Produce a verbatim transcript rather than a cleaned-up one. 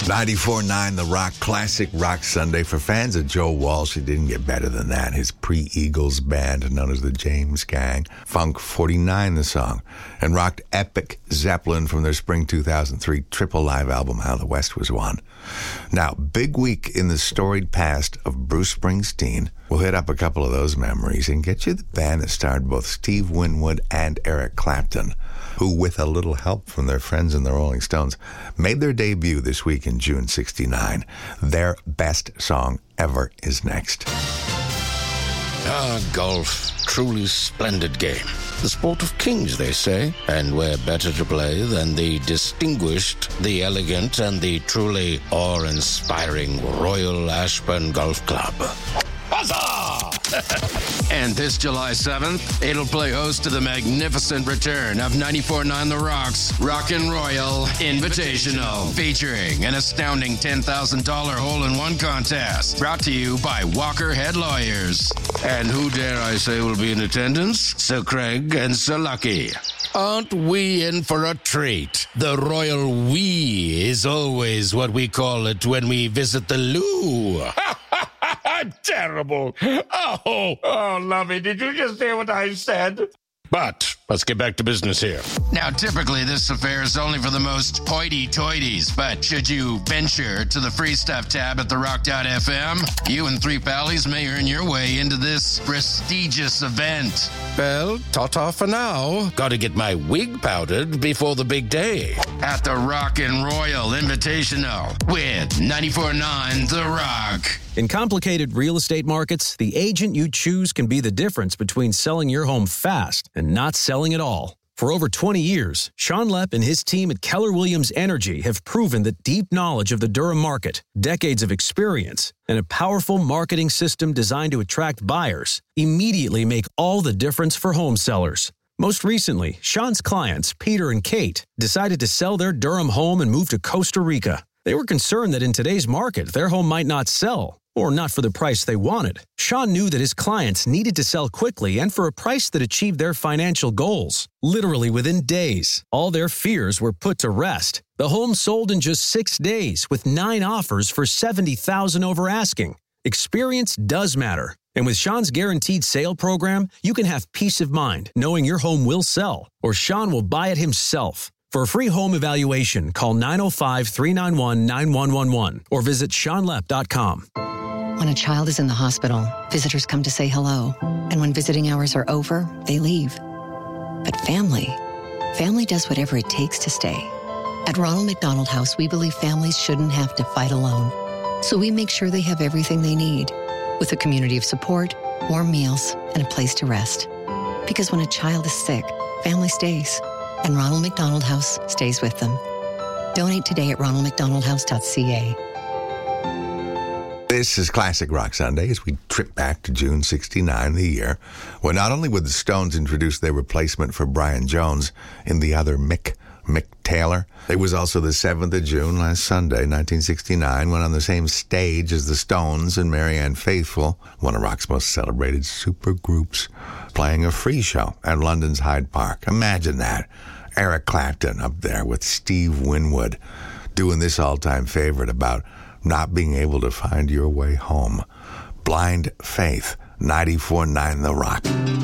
ninety-four point nine The Rock, classic rock Sunday. For fans of Joe Walsh, it didn't get better than that. His pre-Eagles band, known as the James Gang, Funk forty-nine the song, and rocked epic Zeppelin from their spring two thousand three triple live album, How the West Was Won. Now, big week in the storied past of Bruce Springsteen. We'll hit up a couple of those memories and get you the band that starred both Steve Winwood and Eric Clapton, who, with a little help from their friends in the Rolling Stones, made their debut this week in June sixty-nine. Their best song ever is next. Ah, golf. Truly splendid game. The sport of kings, they say, and where better to play than the distinguished, the elegant, and the truly awe-inspiring Royal Ashburn Golf Club. Huzzah! And this July seventh, it'll play host to the magnificent return of ninety-four point nine The Rock's Rockin' Royal Invitational, featuring an astounding ten thousand dollars hole-in-one contest, brought to you by Walker Head Lawyers. And who dare I say will be in attendance? Sir Craig and Sir Lucky. Aren't we in for a treat? The royal we is always what we call it when we visit the loo. Terrible. Oh, oh, Lovey, did you just hear what I said? But let's get back to business here. Now, typically, this affair is only for the most hoity-toities, but should you venture to the free stuff tab at the rock dot f m, you and three pallies may earn your way into this prestigious event. Well, ta-ta for now. Gotta get my wig powdered before the big day. At the Rockin' Royal Invitational with ninety-four point nine The Rock. In complicated real estate markets, the agent you choose can be the difference between selling your home fast and not selling at all. For over twenty years, Sean Lepp and his team at Keller Williams Energy have proven that deep knowledge of the Durham market, decades of experience, and a powerful marketing system designed to attract buyers immediately make all the difference for home sellers. Most recently, Sean's clients, Peter and Kate, decided to sell their Durham home and move to Costa Rica. They were concerned that in today's market, their home might not sell, or not for the price they wanted. Sean knew that his clients needed to sell quickly and for a price that achieved their financial goals. Literally within days, all their fears were put to rest. The home sold in just six days with nine offers for seventy thousand dollars over asking. Experience does matter. And with Sean's Guaranteed Sale program, you can have peace of mind knowing your home will sell, or Sean will buy it himself. For a free home evaluation, call nine oh five, three nine one, nine one one one or visit sean lepp dot com. When a child is in the hospital, visitors come to say hello. And when visiting hours are over, they leave. But family, family does whatever it takes to stay. At Ronald McDonald House, we believe families shouldn't have to fight alone. So we make sure they have everything they need, with a community of support, warm meals, and a place to rest. Because when a child is sick, family stays. And Ronald McDonald House stays with them. Donate today at ronald mcdonald house dot c a. This is Classic Rock Sunday as we trip back to June sixty-nine, the year when not only would the Stones introduce their replacement for Brian Jones in the other Mick, Mick Taylor, it was also the seventh of June, last Sunday, nineteen sixty-nine, when on the same stage as the Stones and Marianne Faithfull, one of rock's most celebrated supergroups, playing a free show at London's Hyde Park. Imagine that. Eric Clapton up there with Steve Winwood doing this all-time favorite about not being able to find your way home. Blind Faith, ninety-four point nine The Rock.